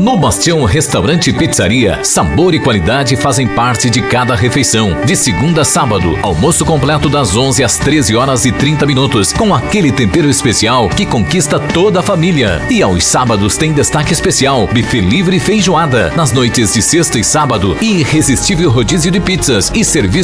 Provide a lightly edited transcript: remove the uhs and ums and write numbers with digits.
No Bastião Restaurante e Pizzaria, sabor e qualidade fazem parte de cada refeição. De segunda a sábado, almoço completo das 11 às 13 horas e 30 minutos, com aquele tempero especial que conquista toda a família. E aos sábados tem destaque especial, buffet livre e feijoada. Nas noites de sexta e sábado, irresistível rodízio de pizzas e serviço